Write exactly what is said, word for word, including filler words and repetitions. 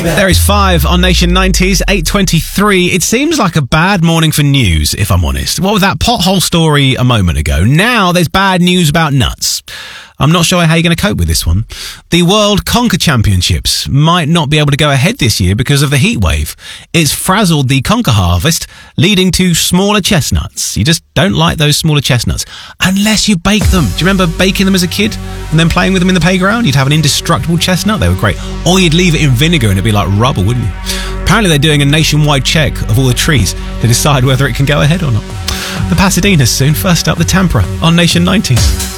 There is five on Nation nineties, eight twenty-three. It seems like a bad morning for news, if I'm honest. What was that pothole story a moment ago? Now there's bad news about nuts. I'm not sure how you're going to cope with this one. The World Conker Championships might not be able to go ahead this year because of the heat wave. It's frazzled the conker harvest, leading to smaller chestnuts. You just don't like those smaller chestnuts unless you bake them. Do you remember baking them as a kid and then playing with them in the playground? You'd have an indestructible chestnut. They were great. Or you'd leave it in vinegar and it'd be like rubber, wouldn't you? Apparently they're doing a nationwide check of all the trees to decide whether it can go ahead or not. The Pasadena's soon. First up, the Tampere on Nation nineties.